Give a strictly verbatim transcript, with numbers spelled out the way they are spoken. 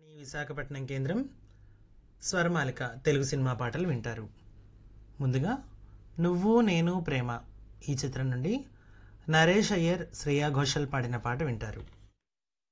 విశాఖపట్నం కేంద్రం స్వరమాలిక తెలుగు సినిమా పాటలు వింటారు. ముందుగా నువ్వు నేను ప్రేమ ఈ చిత్రం నుండి నరేష్ అయ్యర్ శ్రేయా ఘోషల్ పాడిన పాట వింటారు.